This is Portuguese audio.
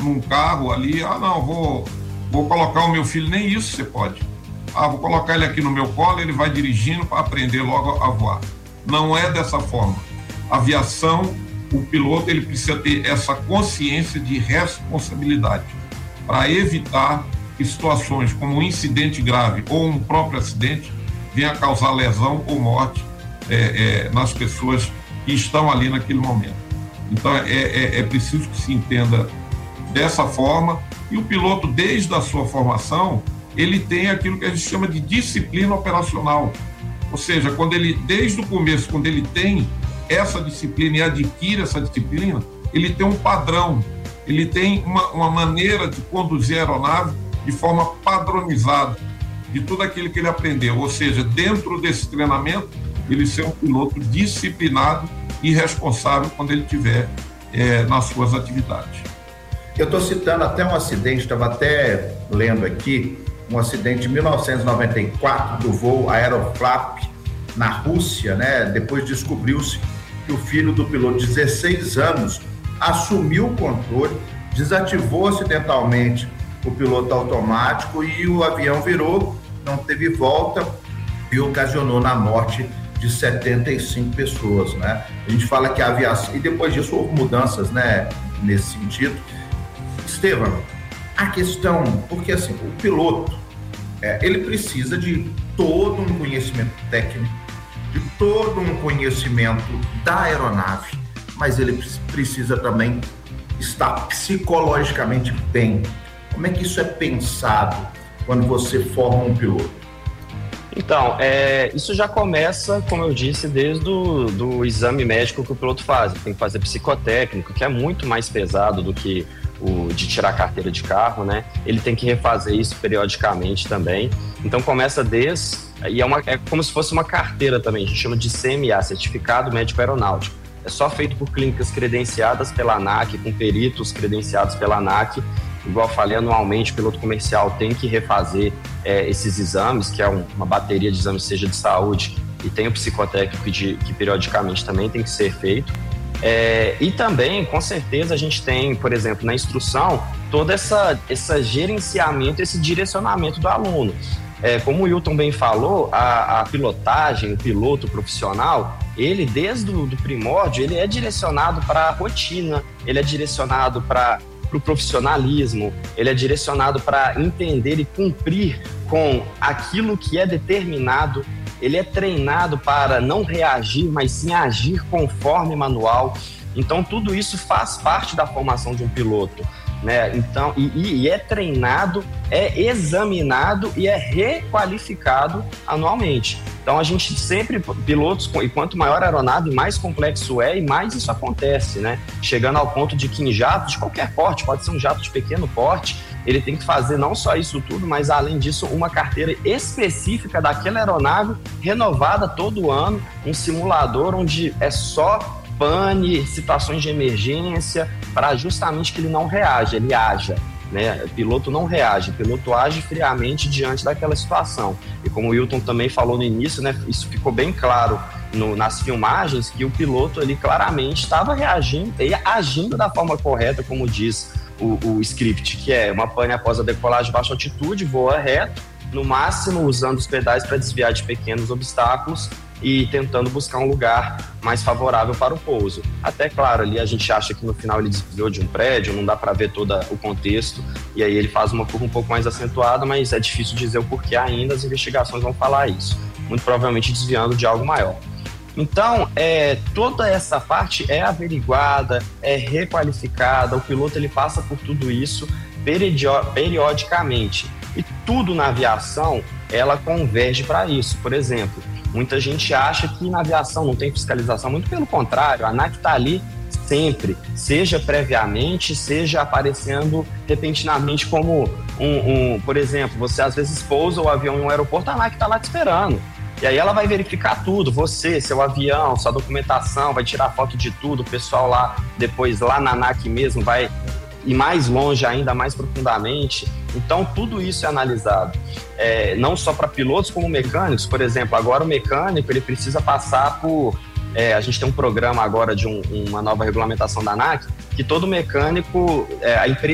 num carro ali, não, vou colocar o meu filho, nem isso você pode. Vou colocar ele aqui no meu colo, ele vai dirigindo para aprender logo a voar. Não é dessa forma. Aviação, o piloto ele precisa ter essa consciência de responsabilidade para evitar que situações como um incidente grave ou um próprio acidente venha a causar lesão ou morte nas pessoas que estão ali naquele momento. Então é preciso que se entenda dessa forma, e o piloto, desde a sua formação, ele tem aquilo que a gente chama de disciplina operacional, ou seja, desde o começo, quando ele tem essa disciplina e adquire essa disciplina, ele tem um padrão, ele tem uma maneira de conduzir a aeronave de forma padronizada de tudo aquilo que ele aprendeu, ou seja, dentro desse treinamento, ele ser um piloto disciplinado e responsável quando ele estiver nas suas atividades. Eu estou citando até um acidente, estava até lendo aqui, um acidente de 1994 do voo Aeroflot na Rússia, né? Depois descobriu-se que o filho do piloto de 16 anos assumiu o controle, desativou acidentalmente o piloto automático e o avião virou, não teve volta e ocasionou na morte de 75 pessoas, né? A gente fala que a aviação, e depois disso houve mudanças, né, nesse sentido. Estevam, a questão, porque assim, o piloto, ele precisa de todo um conhecimento técnico, de todo um conhecimento da aeronave, mas ele precisa também estar psicologicamente bem. Como é que isso é pensado quando você forma um piloto? Então, isso já começa, como eu disse, desde do exame médico que o piloto faz. Tem que fazer psicotécnico, que é muito mais pesado do que o de tirar a carteira de carro, né? Ele tem que refazer isso periodicamente também. Então começa e é como se fosse uma carteira também, a gente chama de CMA, Certificado Médico Aeronáutico. É só feito por clínicas credenciadas pela ANAC, com peritos credenciados pela ANAC. Igual eu falei, anualmente o piloto comercial tem que refazer esses exames, que é uma bateria de exames, seja de saúde, e tem o psicotécnico que periodicamente também tem que ser feito. E também, com certeza, a gente tem, por exemplo, na instrução, todo esse gerenciamento, esse direcionamento do aluno. Como o Wilton bem falou, a pilotagem, o piloto profissional, ele, desde o primórdio, ele é direcionado para a rotina, ele é direcionado para o profissionalismo, ele é direcionado para entender e cumprir com aquilo que é determinado. Ele é treinado para não reagir, mas sim agir conforme manual. Então, tudo isso faz parte da formação de um piloto, né? Então, e é treinado, é examinado e é requalificado anualmente. Então, a gente sempre, pilotos, e quanto maior a aeronave, mais complexo e mais isso acontece, né? Chegando ao ponto de que em jato de qualquer porte, pode ser um jato de pequeno porte, ele tem que fazer não só isso tudo, mas além disso uma carteira específica daquela aeronave, renovada todo ano, um simulador onde é só pane, situações de emergência, para justamente que ele não reaja, ele haja, né? O piloto não reage, o piloto age friamente diante daquela situação. E como o Wilton também falou no início, né, isso ficou bem claro nas filmagens, que o piloto ele claramente estava reagindo e agindo da forma correta, como diz o script, que é uma pane após a decolagem de baixa altitude, voa reto, no máximo usando os pedais para desviar de pequenos obstáculos e tentando buscar um lugar mais favorável para o pouso. Até, claro, ali a gente acha que no final ele desviou de um prédio, não dá para ver todo o contexto, e aí ele faz uma curva um pouco mais acentuada, mas é difícil dizer o porquê ainda, as investigações vão falar isso, muito provavelmente desviando de algo maior. Então, toda essa parte é averiguada, é requalificada, o piloto ele passa por tudo isso periodicamente. E tudo na aviação, ela converge para isso. Por exemplo, muita gente acha que na aviação não tem fiscalização, muito pelo contrário, a ANAC está ali sempre, seja previamente, seja aparecendo repentinamente como por exemplo, você às vezes pousa o avião em um aeroporto, a ANAC está lá te esperando. E aí ela vai verificar tudo, você, seu avião, sua documentação, vai tirar foto de tudo, o pessoal lá, depois lá na ANAC mesmo, vai ir mais longe ainda, mais profundamente. Então, tudo isso é analisado, não só para pilotos como mecânicos. Por exemplo, agora o mecânico, ele precisa passar por... a gente tem um programa agora de uma nova regulamentação da ANAC, que todo mecânico, a empresa